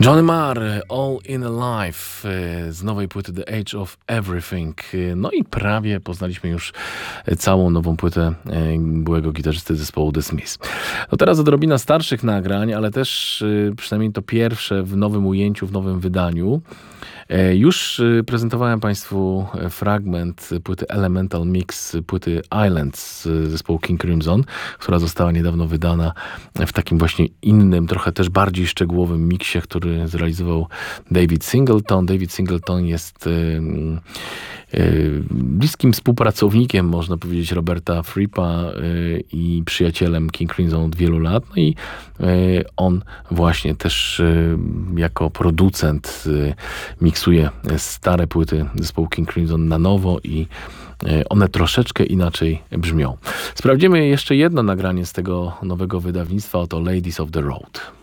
Johnny Marr, All in a Life, z nowej płyty The Age of Everything. No i prawie poznaliśmy już całą nową płytę byłego gitarzysty zespołu The Smiths. No teraz odrobina starszych nagrań, ale też przynajmniej to pierwsze w nowym ujęciu, w nowym wydaniu. Już prezentowałem Państwu fragment płyty Elemental Mix, płyty Islands zespołu King Crimson, która została niedawno wydana w takim właśnie innym, trochę też bardziej szczegółowym miksie, który zrealizował David Singleton. David Singleton jest bliskim współpracownikiem, można powiedzieć, Roberta Frippa i przyjacielem King Crimson od wielu lat. No i on właśnie też jako producent miksuje stare płyty zespołu King Crimson na nowo i one troszeczkę inaczej brzmią. Sprawdzimy jeszcze jedno nagranie z tego nowego wydawnictwa, oto Ladies of the Road.